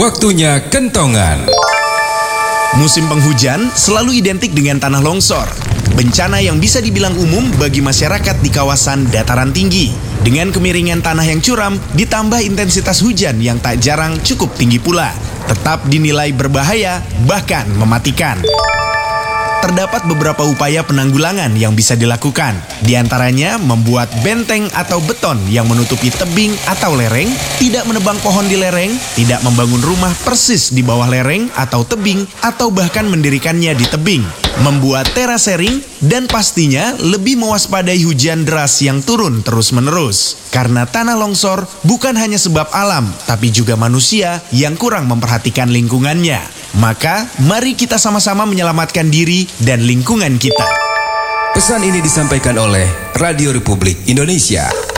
Waktunya kentongan. Musim penghujan selalu identik dengan tanah longsor. Bencana yang bisa dibilang umum bagi masyarakat di kawasan dataran tinggi. Dengan kemiringan tanah yang curam, ditambah intensitas hujan yang tak jarang cukup tinggi pula. Tetap dinilai berbahaya, bahkan mematikan. Terdapat beberapa upaya penanggulangan yang bisa dilakukan. Di antaranya membuat benteng atau beton yang menutupi tebing atau lereng, tidak menebang pohon di lereng, tidak membangun rumah persis di bawah lereng atau tebing, atau bahkan mendirikannya di tebing, membuat terasering, dan pastinya lebih mewaspadai hujan deras yang turun terus-menerus. Karena tanah longsor bukan hanya sebab alam, tapi juga manusia yang kurang memperhatikan lingkungannya. Maka, mari kita sama-sama menyelamatkan diri dan lingkungan kita. Pesan ini disampaikan oleh Radio Republik Indonesia.